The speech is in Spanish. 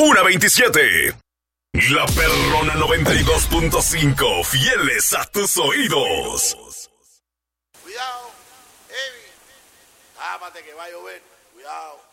1:27. La Perrona 92.5, fieles a tus oídos. Cuidado, Evi. Tápate que va a llover. Cuidado.